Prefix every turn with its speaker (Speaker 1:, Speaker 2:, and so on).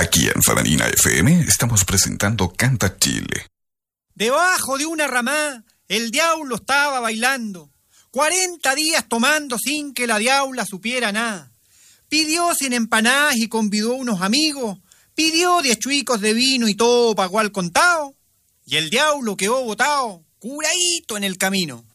Speaker 1: Aquí en Femenina FM estamos presentando Canta Chile.
Speaker 2: Debajo de una ramá, el diablo estaba bailando. 40 días tomando sin que la diabla supiera nada. Pidió 100 empanadas y convidó unos amigos. Pidió 10 chuicos de vino y todo pagó al contado. Y el diablo quedó botado, curadito en el camino.